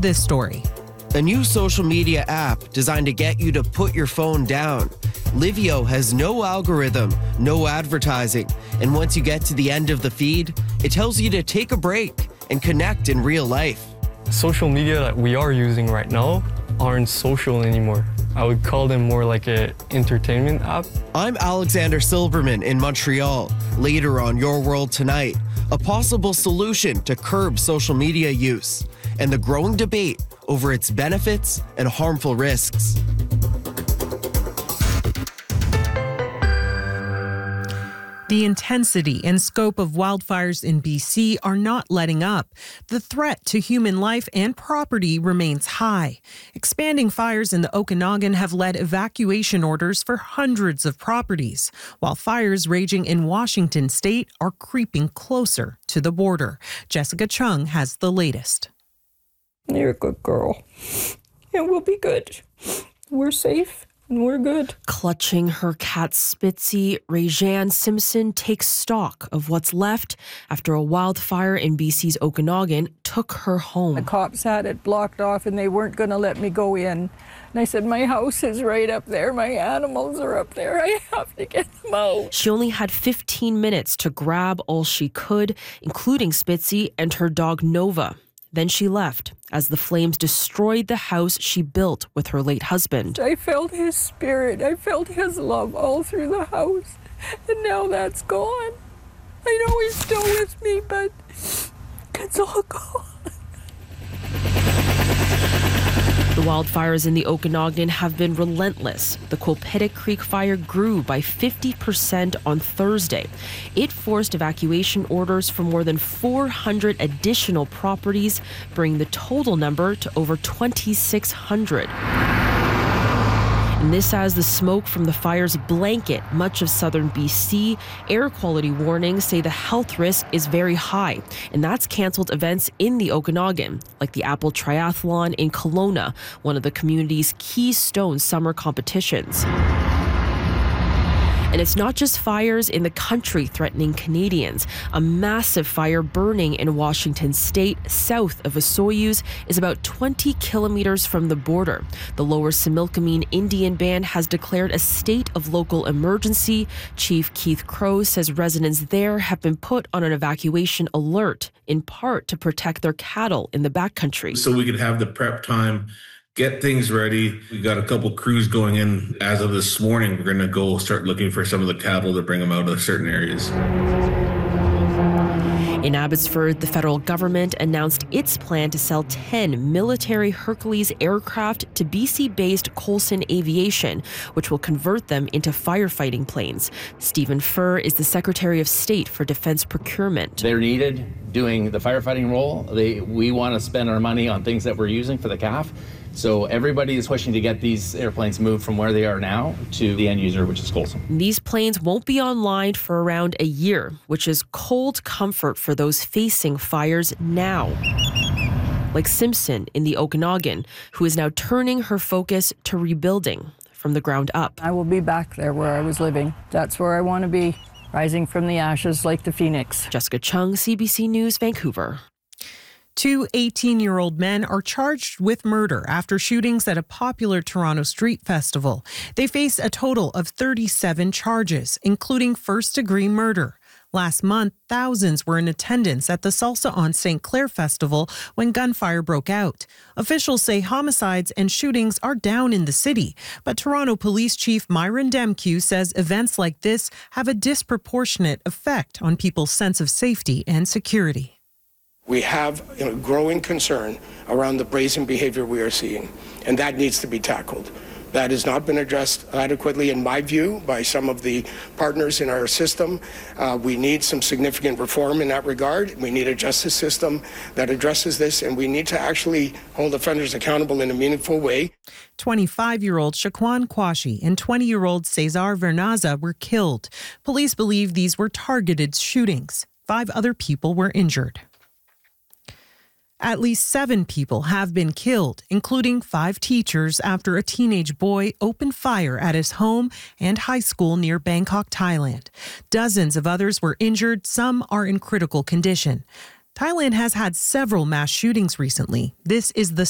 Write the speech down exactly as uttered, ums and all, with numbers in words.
this story. A new social media app designed to get you to put your phone down. Livio has no algorithm, no advertising, and once you get to the end of the feed, it tells you to take a break and connect in real life. Social media that we are using right now aren't social anymore. I would call them more like an entertainment app. I'm Alexander Silverman in Montreal. Later on Your World Tonight, a possible solution to curb social media use and the growing debate over its benefits and harmful risks. The intensity and scope of wildfires in B C are not letting up. The threat to human life and property remains high. Expanding fires in the Okanagan have led evacuation orders for hundreds of properties, while fires raging in Washington state are creeping closer to the border. Jessica Chung has the latest. You're a good girl. It will be good. We're safe. We're good. Clutching her cat Spitzy, Rayjan Simpson takes stock of what's left after a wildfire in B C's Okanagan took her home. The cops had it blocked off and they weren't going to let me go in. And I said, my house is right up there. My animals are up there. I have to get them out. She only had fifteen minutes to grab all she could, including Spitzy and her dog Nova. Then she left as the flames destroyed the house she built with her late husband. I felt his spirit. I felt his love all through the house. And now that's gone. I know he's still with me, but it's all gone. The wildfires in the Okanagan have been relentless. The Quilpettit Creek fire grew by fifty percent on Thursday. It forced evacuation orders for more than four hundred additional properties, bringing the total number to over twenty-six hundred. And this as the smoke from the fires blanket much of southern B C. Air quality warnings say the health risk is very high, and that's canceled events in the Okanagan, like the Apple Triathlon in Kelowna, one of the community's keystone summer competitions. And it's not just fires in the country threatening Canadians. A massive fire burning in Washington state, south of Osoyoos, is about twenty kilometers from the border. The Lower Similkameen Indian Band has declared a state of local emergency. Chief Keith Crow says residents there have been put on an evacuation alert, in part to protect their cattle in the backcountry. So we could have the prep time, get things ready. We got a couple crews going in. As of this morning, we're going to go start looking for some of the cattle to bring them out of certain areas. In Abbotsford, the federal government announced its plan to sell ten military Hercules aircraft to B C-based Coulson Aviation, which will convert them into firefighting planes. Stephen Furr is the Secretary of State for Defense Procurement. They're needed doing the firefighting role. They, we want to spend our money on things that we're using for the C A F. So everybody is pushing to get these airplanes moved from where they are now to the end user, which is Coulson. These planes won't be online for around a year, which is cold comfort for those facing fires now. Like Simpson in the Okanagan, who is now turning her focus to rebuilding from the ground up. I will be back there where I was living. That's where I want to be, rising from the ashes like the phoenix. Jessica Chung, C B C News, Vancouver. Two eighteen-year-old men are charged with murder after shootings at a popular Toronto street festival. They face a total of thirty-seven charges, including first-degree murder. Last month, thousands were in attendance at the Salsa on Saint Clair Festival when gunfire broke out. Officials say homicides and shootings are down in the city, but Toronto Police Chief Myron Demkew says events like this have a disproportionate effect on people's sense of safety and security. We have you know, growing concern around the brazen behavior we are seeing, and that needs to be tackled. That has not been addressed adequately, in my view, by some of the partners in our system. Uh, we need some significant reform in that regard. We need a justice system that addresses this, and we need to actually hold offenders accountable in a meaningful way. twenty-five-year-old Shaquan Quashi and twenty-year-old Cesar Vernaza were killed. Police believe these were targeted shootings. Five other people were injured. At least seven people have been killed, including five teachers, after a teenage boy opened fire at his home and high school near Bangkok, Thailand. Dozens of others were injured. Some are in critical condition. Thailand has had several mass shootings recently. This is the